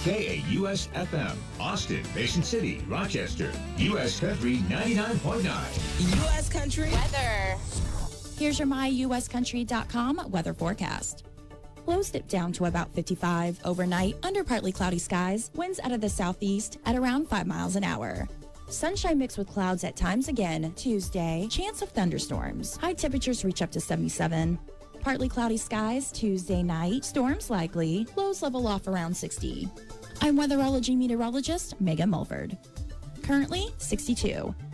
KAUS FM, Austin, Mason City, Rochester, U.S. Country 99.9. U.S. Country weather. Here's your myuscountry.com weather forecast. Lows dip down to about 55 overnight under partly cloudy skies, winds out of the southeast at around 5 miles an hour. Sunshine mixed with clouds at times again Tuesday, chance of thunderstorms. High temperatures reach up to 77. Partly cloudy skies Tuesday night, storms likely, lows level off around 60. I'm weatherology meteorologist Megan Mulford. Currently 62.